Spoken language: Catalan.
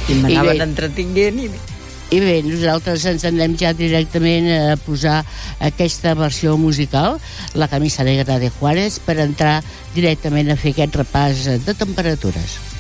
I m'anaven entretinguent I bé, nosaltres ens anem ja directament a posar aquesta versió musical, La camisa negra de Juárez, per entrar directament a fer aquest repàs de temperatures.